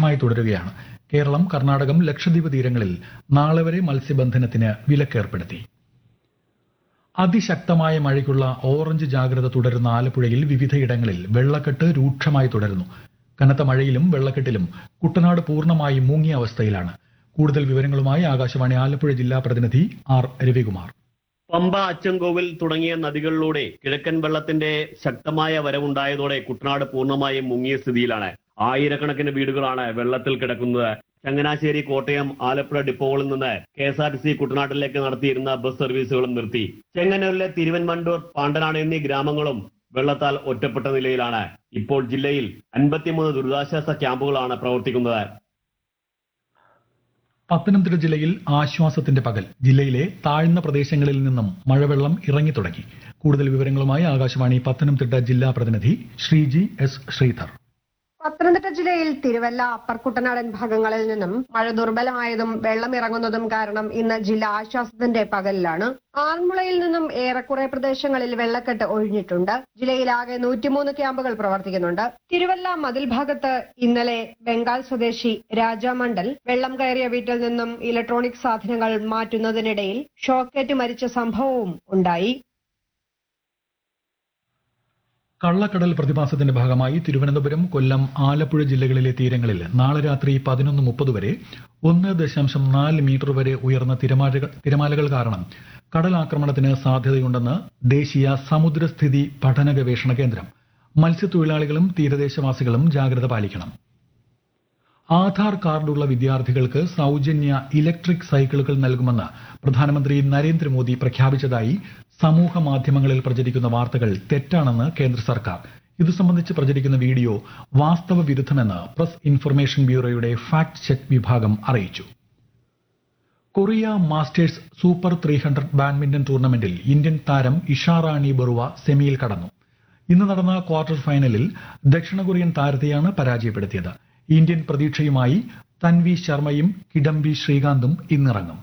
രൂക്ഷമായി തുടരുകയാണ്. കേരളം, കർണാടകം, ലക്ഷദ്വീപ് തീരങ്ങളിൽ നാളെ വരെ മത്സ്യബന്ധനത്തിന് വിലക്കേർപ്പെടുത്തി. അതിശക്തമായ മഴയ്ക്കുള്ള ഓറഞ്ച് ജാഗ്രത തുടരുന്ന ആലപ്പുഴയിൽ വിവിധയിടങ്ങളിൽ വെള്ളക്കെട്ട് രൂക്ഷമായി തുടരുന്നു. കനത്ത മഴയിലും വെള്ളക്കെട്ടിലും കുട്ടനാട് പൂർണ്ണമായും മുങ്ങിയ അവസ്ഥയിലാണ്. കൂടുതൽ വിവരങ്ങളുമായി ആകാശവാണി ആലപ്പുഴ ജില്ലാ പ്രതിനിധി ആർ രവികുമാർ. പമ്പ, അച്ചൻകോവിൽ തുടങ്ങിയ നദികളിലൂടെ കിഴക്കൻ വെള്ളത്തിന്റെ ശക്തമായ വരവുണ്ടായതോടെ കുട്ടനാട് പൂർണ്ണമായും മുങ്ങിയ സ്ഥിതിയിലാണ്. ആയിരക്കണക്കിന് വീടുകളാണ് വെള്ളത്തിൽ കിടക്കുന്നത്. ചങ്ങനാശ്ശേരി, കോട്ടയം, ആലപ്പുഴ ഡിപ്പോകളിൽ നിന്ന് KSRTC കുട്ടനാട്ടിലേക്ക് നടത്തിയിരുന്ന ബസ് സർവീസുകളും നിർത്തി. ചെങ്ങന്നൂരിലെ തിരുവൻമണ്ടൂർ, പാണ്ടനാട് എന്നീ ഗ്രാമങ്ങളും വെള്ളത്താൽ ഒറ്റപ്പെട്ട നിലയിലാണ്. ഇപ്പോൾ ജില്ലയിൽ 53 ദുരിതാശ്വാസ ക്യാമ്പുകളാണ് പ്രവർത്തിക്കുന്നത്. പത്തനംതിട്ട ജില്ലയിൽ ആശ്വാസത്തിന്റെ പകൽ. ജില്ലയിലെ താഴ്ന്ന പ്രദേശങ്ങളിൽ നിന്നും മഴവെള്ളം ഇറങ്ങിത്തുടങ്ങി. കൂടുതൽ വിവരങ്ങളുമായി ആകാശവാണി പത്തനംതിട്ട ജില്ലാ പ്രതിനിധി ശ്രീജി എസ് ശ്രീധർ. പത്തനംതിട്ട ജില്ലയിൽ തിരുവല്ല, അപ്പർ കുട്ടനാടൻ ഭാഗങ്ങളിൽ നിന്നും മഴ ദുർബലമായതും വെള്ളം ഇറങ്ങുന്നതും കാരണം ഇന്ന് ജില്ല ആശ്വാസത്തിന്റെ പകലിലാണ്. ആറന്മുളയിൽ നിന്നും ഏറെക്കുറെ പ്രദേശങ്ങളിൽ വെള്ളക്കെട്ട് ഒഴിഞ്ഞിട്ടുണ്ട്. ജില്ലയിലാകെ 103 ക്യാമ്പുകൾ പ്രവർത്തിക്കുന്നുണ്ട്. തിരുവല്ല മതിൽ ഭാഗത്ത് ഇന്നലെ ബംഗാൾ സ്വദേശി രാജാമണ്ഡൽ വെള്ളം കയറിയ വീട്ടിൽ നിന്നും ഇലക്ട്രോണിക് സാധനങ്ങൾ മാറ്റുന്നതിനിടയിൽ ഷോക്കേറ്റ് മരിച്ച സംഭവവും ഉണ്ടായി. കള്ളക്കടൽ പ്രതിഭാസത്തിന്റെ ഭാഗമായി തിരുവനന്തപുരം, കൊല്ലം, ആലപ്പുഴ ജില്ലകളിലെ തീരങ്ങളിൽ നാളെ രാത്രി 11:30 വരെ 1.4 മീറ്റർ വരെ ഉയർന്ന തിരമാലകൾ കാരണം കടലാക്രമണത്തിന് സാധ്യതയുണ്ടെന്ന് ദേശീയ സമുദ്രസ്ഥിതി പഠന ഗവേഷണ കേന്ദ്രം. മത്സ്യത്തൊഴിലാളികളും തീരദേശവാസികളും ജാഗ്രത പാലിക്കണം. ആധാർ കാർഡുള്ള വിദ്യാർത്ഥികൾക്ക് സൌജന്യ ഇലക്ട്രിക് സൈക്കിളുകൾ നൽകുമെന്ന് പ്രധാനമന്ത്രി നരേന്ദ്രമോദി പ്രഖ്യാപിച്ചതായി സമൂഹ മാധ്യമങ്ങളിൽ പ്രചരിക്കുന്ന വാർത്തകൾ തെറ്റാണെന്ന് കേന്ദ്ര സർക്കാർ. ഇതു സംബന്ധിച്ച് പ്രചരിക്കുന്ന video വാസ്തവ വിരുദ്ധമെന്ന് press information ബ്യൂറോയുടെ fact check വിഭാഗം അറിയിച്ചു. കൊറിയ മാസ്റ്റേഴ്സ് സൂപ്പർ 300 ബാഡ്മിന്റൺ ടൂർണമെന്റിൽ ഇന്ത്യൻ താരം ഇഷ റാണി ബറുവ സെമിയിൽ കടന്നു. ഇന്ന് നടന്ന ക്വാർട്ടർ ഫൈനലിൽ ദക്ഷിണ കൊറിയൻ താരത്തെയാണ് പരാജയപ്പെടുത്തിയത്. ഇന്ത്യൻ പ്രതീക്ഷയുമായി തൻവി ശർമ്മയും കിഡംബി ശ്രീകാന്തും ഇന്നിറങ്ങും.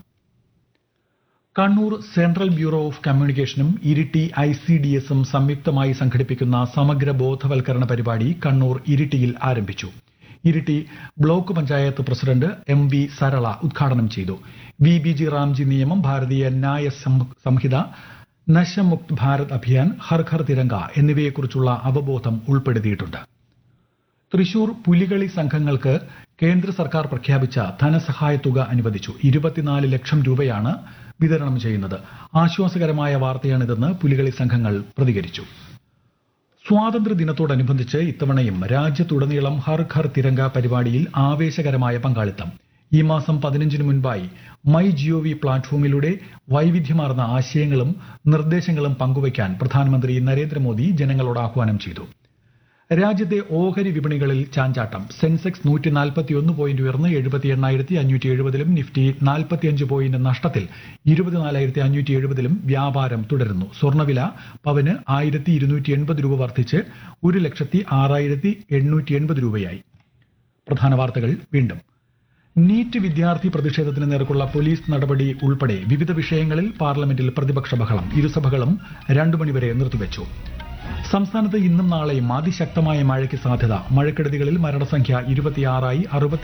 Kannur central bureau of കമ്മ്യൂണിക്കേഷനും Iritty ICDSഉം സംയുക്തമായി സംഘടിപ്പിക്കുന്ന സമഗ്ര ബോധവൽക്കരണ പരിപാടി കണ്ണൂർ ഇരിട്ടിയിൽ ആരംഭിച്ചു. Iritty block panchayat president MV Sarala ഉദ്ഘാടനം ചെയ്തു. VBG റാംജി നിയമം, ഭാരതീയ ന്യായ സംഹിത, നശമുക്ത് ഭാരത് അഭിയാൻ, ഹർ ഘർ തിരങ്ക എന്നിവയെക്കുറിച്ചുള്ള അവബോധം ഉൾപ്പെടുത്തിയിട്ടുണ്ട്. തൃശൂർ പുലികളി സംഘങ്ങൾക്ക് കേന്ദ്ര സർക്കാർ പ്രഖ്യാപിച്ച ധനസഹായ തുക അനുവദിച്ചു. 24 ലക്ഷം രൂപയാണ് വിതരണം ചെയ്യുന്നത്. ആശ്വാസകരമായ വാർത്തയാണിതെന്ന് പുലികളി സംഘങ്ങൾ പ്രതികരിച്ചു. സ്വാതന്ത്ര്യദിനത്തോടനുബന്ധിച്ച് ഇത്തവണയും രാജ്യത്തുടനീളം ഹർ ഘർ തിരങ്ക പരിപാടിയിൽ ആവേശകരമായ പങ്കാളിത്തം. ഈ മാസം 15 മുൻപായി MyGov പ്ലാറ്റ്ഫോമിലൂടെ വൈവിധ്യമാർന്ന ആശയങ്ങളും നിർദ്ദേശങ്ങളും പങ്കുവയ്ക്കാൻ പ്രധാനമന്ത്രി നരേന്ദ്രമോദി ജനങ്ങളോട് ആഹ്വാനം ചെയ്തു. രാജ്യത്തെ ഓഹരി വിപണികളിൽ ചാഞ്ചാട്ടം. സെൻസെക്സ് 141 പോയിന്റ് ഉയർന്ന് 78,570-ലും നിഫ്റ്റി 45 പോയിന്റ് നഷ്ടത്തിൽ 24,570-ലും വ്യാപാരം തുടരുന്നു. സ്വർണ്ണവില പവന് 1,280 രൂപ വർദ്ധിച്ച് 1,06,880 രൂപയായി. പ്രധാന വാർത്തകൾ വീണ്ടും. നീറ്റ് വിദ്യാർത്ഥി പ്രതിഷേധത്തിന് നേർക്കുള്ള പോലീസ് നടപടി ഉൾപ്പെടെ വിവിധ വിഷയങ്ങളിൽ പാർലമെന്റിൽ പ്രതിപക്ഷ ബഹളം. ഇരുസഭകളും 2 മണിവരെ നിർത്തിവച്ചു. സംസ്ഥാനത്ത് ഇന്നും നാളെയും അതിശക്തമായ മഴയ്ക്ക് സാധ്യത. മഴക്കെടുതികളിൽ മരണസംഖ്യ 26ആയി.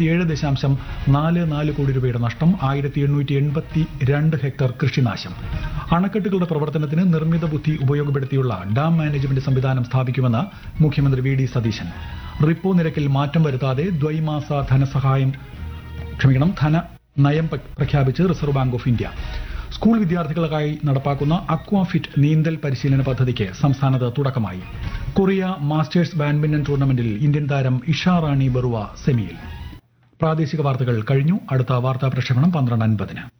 67.44 കോടി രൂപയുടെ നഷ്ടം. 1882 ഹെക്ടർ കൃഷിനാശം. അണക്കെട്ടുകളുടെ പ്രവർത്തനത്തിന് നിർമ്മിത ബുദ്ധി ഉപയോഗപ്പെടുത്തിയുള്ള ഡാം മാനേജ്മെന്റ് സംവിധാനം സ്ഥാപിക്കുമെന്ന് മുഖ്യമന്ത്രി VD സതീശൻ. റിപ്പോ നിരക്കിൽ മാറ്റം വരുത്താതെ ദ്വൈമാസ ധനനയം പ്രഖ്യാപിച്ച് reserve bank of India. School വിദ്യാർത്ഥികൾക്കായി നടപ്പാക്കുന്ന അക്വാഫിറ്റ് നീന്തൽ പരിശീലന പദ്ധതിക്ക് സംസ്ഥാനത്ത് തുടക്കമായി. കൊറിയ മാസ്റ്റേഴ്സ് ബാഡ്മിന്റൺ ടൂർണമെന്റിൽ ഇന്ത്യൻ താരം ഇഷ റാണി ബറുവ സെമിയിൽ. പ്രാദേശിക വാർത്തകൾ കഴിഞ്ഞു. അടുത്ത വാർത്താ പ്രക്ഷേപണം 12:50.